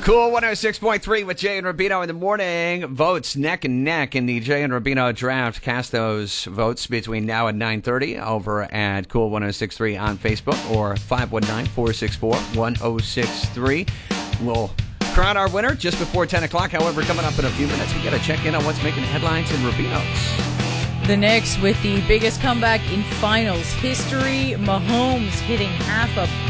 Cool 106.3 with Jay and Rubino in the morning. Votes neck and neck in the Jay and Rubino draft. Cast those votes between now and 9:30 over at Cool 106.3 on Facebook or 519-464-1063. We'll crown our winner just before 10 o'clock. However, coming up in a few minutes, we got to check in on what's making headlines in Rubino's. The Knicks with the biggest comeback in finals history. Mahomes hitting half a